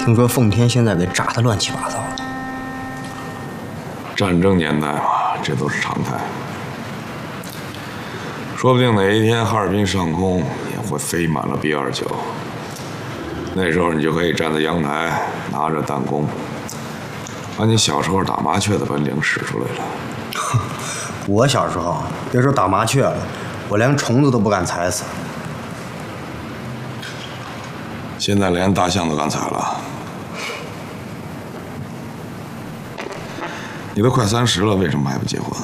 听说奉天现在给炸得乱七八糟的。 战争年代嘛，这都是常态。说不定哪一天哈尔滨上空也会飞满了 B-29，那时候你就可以站在阳台，拿着弹弓，把你小时候打麻雀的本领使出来了。 我小时候别说打麻雀了，我连虫子都不敢踩死。 现在连大象都敢踩了。你都快30了，为什么还不结婚？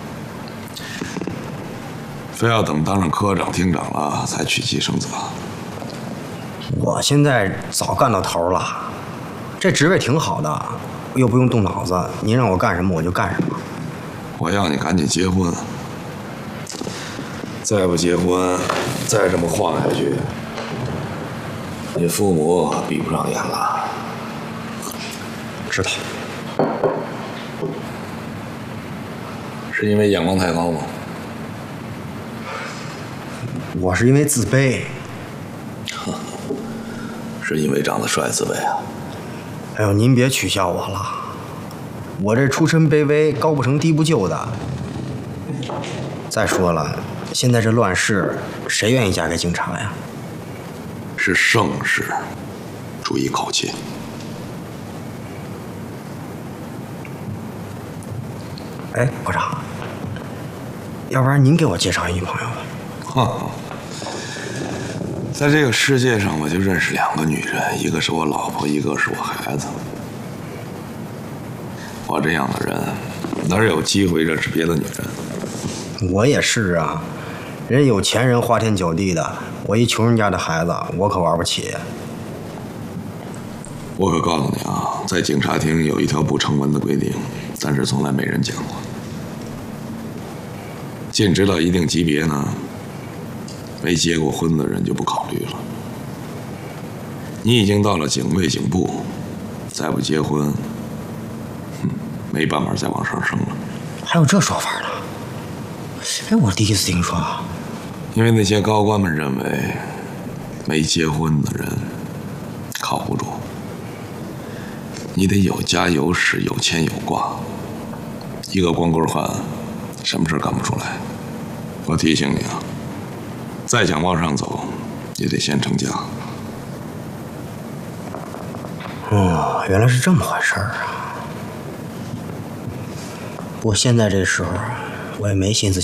非要等当上科长、厅长了才娶妻生子？ 我现在早干到头了，这职位挺好的，又不用动脑子，你让我干什么我就干什么。 我要你赶紧结婚，再不结婚，再这么晃下去，你父母闭不上眼了。 知道。 是因为眼光太高吗？ 我是因为自卑。 是因为长得帅自卑啊？ 哎呦，您别取笑我了，我这出身卑微，高不成低不就的。再说了，现在这乱世，谁愿意嫁给警察呀？ 是盛世，注意口气。 哎，科长，要不然您给我介绍一女朋友吧？ 哈，在这个世界上，我就认识2个女人，一个是我老婆，一个是我孩子。我这样的人，哪有机会认识别的女人？ 我也是啊，人有钱人花天酒地的，我一穷人家的孩子，我可玩不起。 我可告诉你啊，在警察厅有一条不成文的规定，但是从来没人讲过。禁止到一定级别呢，没结过婚的人就不考虑了。你已经到了警卫警部，再不结婚，没办法再往上升了。 还有这说法呢？哎，我第一次听说。 因为那些高官们认为，没结婚的人靠不住，你得有家有室有牵有挂。一个光棍汉，什么事干不出来。我提醒你啊，再想往上走，也得先成家。 哦，原来是这么回事儿啊！不过现在这时候，我也没心思